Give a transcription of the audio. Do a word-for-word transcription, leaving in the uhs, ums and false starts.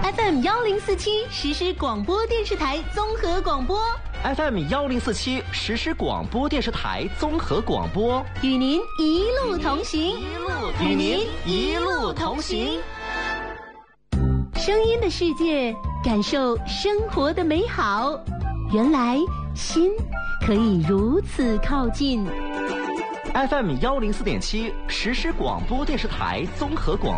F M 幺零四七实时广播电视台综合广播 ，F M 幺零四七实时广播电视台综合广播， 与您一路同行， 一路与您一路同行。 声音的世界，感受生活的美好。原来心可以如此靠近。 F M 幺零四点七实时广播电视台综合广